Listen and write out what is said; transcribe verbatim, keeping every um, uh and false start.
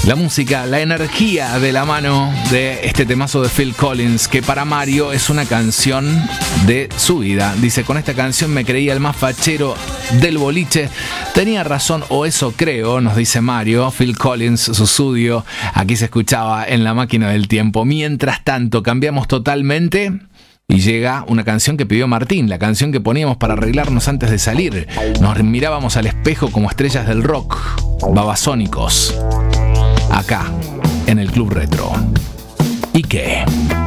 La música, la energía de la mano de este temazo de Phil Collins, que para Mario es una canción de su vida. Dice, con esta canción me creía el más fachero del boliche. Tenía razón, o eso creo, nos dice Mario. Phil Collins, su sudio, aquí se escuchaba en La Máquina del Tiempo. Mientras tanto, cambiamos totalmente y llega una canción que pidió Martín, la canción que poníamos para arreglarnos antes de salir. Nos mirábamos al espejo como estrellas del rock, babasónicos. Acá, en el Club Retro. ¿Y qué?